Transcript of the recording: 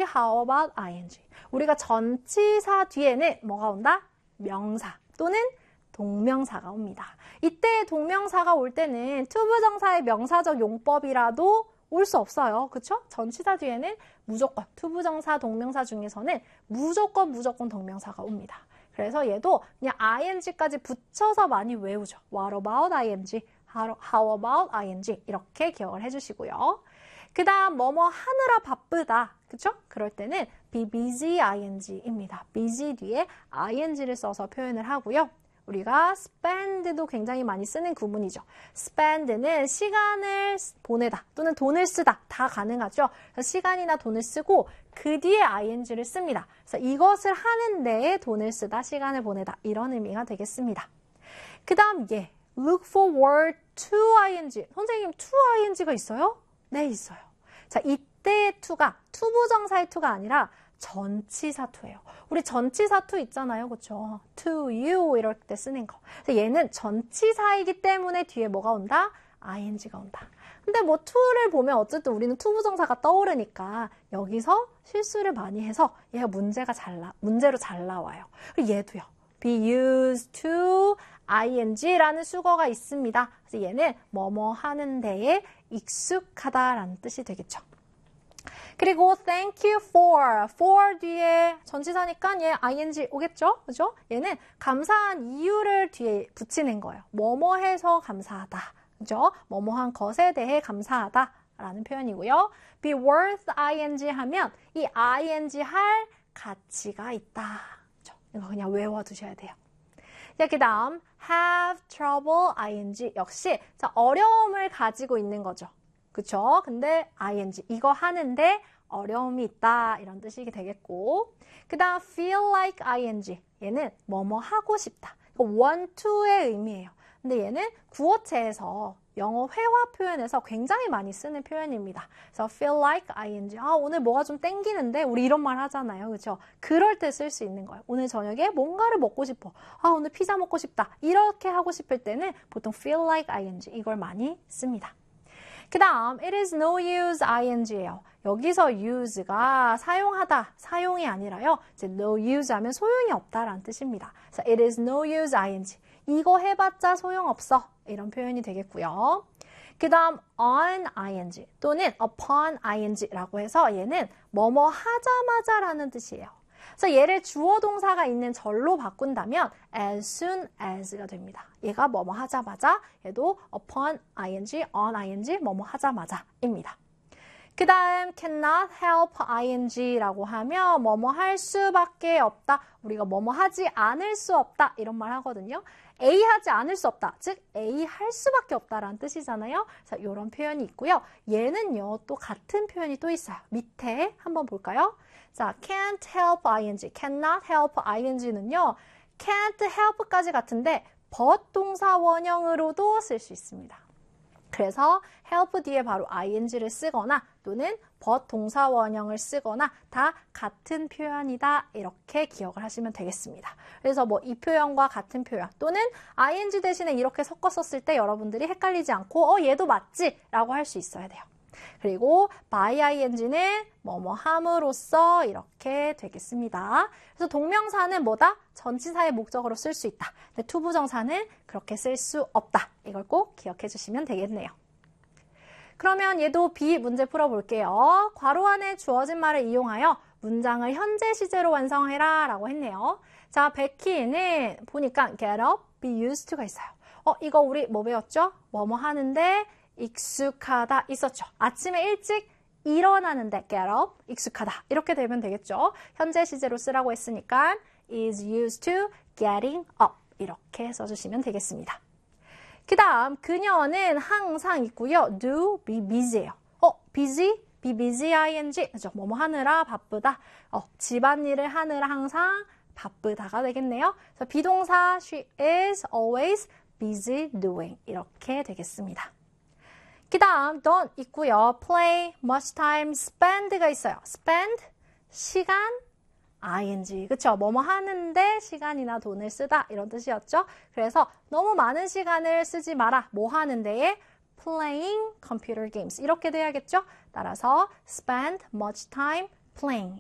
how about ing? 우리가 전치사 뒤에는 뭐가 온다? 명사 또는 동명사가 옵니다. 이때 동명사가 올 때는 투부정사의 명사적 용법이라도 올 수 없어요. 그쵸? 전치사 뒤에는 무조건 투부정사, 동명사 중에서는 무조건 동명사가 옵니다. 그래서 얘도 그냥 ing까지 붙여서 많이 외우죠. What about ing? How about ing? 이렇게 기억을 해주시고요. 그 다음 뭐뭐 하느라 바쁘다. 그쵸? 그럴 때는 be busy ing입니다. busy 뒤에 ing를 써서 표현을 하고요. 우리가 spend도 굉장히 많이 쓰는 구문이죠. spend는 시간을 보내다 또는 돈을 쓰다 다 가능하죠. 그래서 시간이나 돈을 쓰고 그 뒤에 ing를 씁니다. 그래서 이것을 하는 데에 돈을 쓰다, 시간을 보내다 이런 의미가 되겠습니다. 그 다음 얘 look forward to ing. 선생님 to ing가 있어요? 네, 있어요. 자, 이때의 to가 투부정사의 to가 아니라 전치사 to예요. 우리 전치사 to 있잖아요. 그쵸? to you 이럴 때 쓰는 거. 얘는 전치사이기 때문에 뒤에 뭐가 온다? ing가 온다. 근데 뭐 to를 보면 어쨌든 우리는 투부정사가 떠오르니까 여기서 실수를 많이 해서 얘가 문제로 잘 나와요. 그리고 얘도요. be used to ing라는 수거가 있습니다. 그래서 얘는 뭐뭐 하는 데에 익숙하다라는 뜻이 되겠죠. 그리고 thank you for 뒤에 전치사니까 얘 ing 오겠죠? 그죠? 얘는 감사한 이유를 뒤에 붙이는 거예요. 뭐뭐 해서 감사하다. 그죠? 뭐뭐 한 것에 대해 감사하다 라는 표현이고요. be worth ing 하면 이 ing 할 가치가 있다. 그죠? 이거 그냥 외워두셔야 돼요. 그 다음 have trouble ing 역시 자, 어려움을 가지고 있는 거죠. 그쵸? 근데 ing 이거 하는데 어려움이 있다 이런 뜻이 되겠고 그 다음 feel like ing 얘는 뭐뭐 하고 싶다. want to의 의미예요. 근데 얘는 구어체에서 영어 회화 표현에서 굉장히 많이 쓰는 표현입니다. 그래서 feel like ing 오늘 뭐가 좀 땡기는데 우리 이런 말 하잖아요. 그렇죠? 그럴 때 쓸 수 있는 거예요. 오늘 저녁에 뭔가를 먹고 싶어. 오늘 피자 먹고 싶다. 이렇게 하고 싶을 때는 보통 feel like ing 이걸 많이 씁니다. 그 다음 it is no use ing예요. 여기서 use가 사용하다, 사용이 아니라요. 이제 no use 하면 소용이 없다라는 뜻입니다. 그래서 it is no use ing. 이거 해봤자 소용없어. 이런 표현이 되겠고요. 그 다음 on ing 또는 upon ing라고 해서 얘는 뭐뭐 하자마자라는 뜻이에요. 그래서 얘를 주어 동사가 있는 절로 바꾼다면 as soon as가 됩니다. 얘가 뭐뭐 하자마자 얘도 upon ing, on ing, 뭐뭐 하자마자입니다. 그 다음 cannot help ing라고 하면 뭐뭐 할 수밖에 없다. 우리가 뭐뭐 하지 않을 수 없다. 이런 말 하거든요. A 하지 않을 수 없다. 즉 A 할 수밖에 없다라는 뜻이잖아요. 그래서 이런 표현이 있고요. 얘는요. 또 같은 표현이 또 있어요. 밑에 한번 볼까요? 자, can't help ing, cannot help ing는요. can't help까지 같은데 but 동사 원형으로도 쓸 수 있습니다. 그래서 help 뒤에 바로 ing를 쓰거나 또는 but 동사 원형을 쓰거나 다 같은 표현이다 이렇게 기억을 하시면 되겠습니다. 그래서 뭐 이 표현과 같은 표현 또는 ing 대신에 이렇게 섞어 썼을 때 여러분들이 헷갈리지 않고 얘도 맞지? 라고 할 수 있어야 돼요. 그리고 by ing는 뭐뭐 함으로써 이렇게 되겠습니다. 그래서 동명사는 뭐다? 전치사의 목적으로 쓸 수 있다. 근데 투부정사는 그렇게 쓸 수 없다. 이걸 꼭 기억해 주시면 되겠네요. 그러면 얘도 B 문제 풀어볼게요. 괄호 안에 주어진 말을 이용하여 문장을 현재 시제로 완성해라 라고 했네요. 자, 베키는 보니까 get up, be used to가 있어요. 이거 우리 뭐 배웠죠? 뭐뭐 하는데 익숙하다 있었죠. 아침에 일찍 일어나는데 get up, 익숙하다. 이렇게 되면 되겠죠. 현재 시제로 쓰라고 했으니까 is used to getting up. 이렇게 써주시면 되겠습니다. 그 다음 그녀는 항상 있고요. do, be busy예요. busy, be busy ing. 그죠? 뭐뭐 하느라 바쁘다. 집안일을 하느라 항상 바쁘다가 되겠네요. 그래서 비동사 she is always busy doing. 이렇게 되겠습니다. 그 다음 don't 있고요. play, much time, spend가 있어요. spend, 시간, ing. 그쵸? 뭐뭐 하는데 시간이나 돈을 쓰다 이런 뜻이었죠. 그래서 너무 많은 시간을 쓰지 마라. 뭐 하는데에 playing computer games 이렇게 돼야겠죠. 따라서 spend much time playing